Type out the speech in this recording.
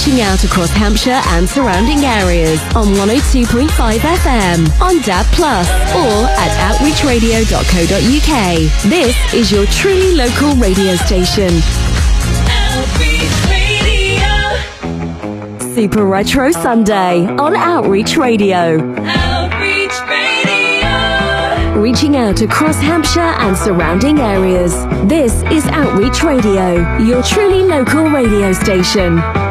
Reaching out across Hampshire and surrounding areas on 102.5 FM, on DAB+, or at outreachradio.co.uk. This is your truly local radio station. Outreach Radio. Super Retro Sunday on Outreach Radio. Outreach Radio. Reaching out across Hampshire and surrounding areas. This is Outreach Radio, your truly local radio station.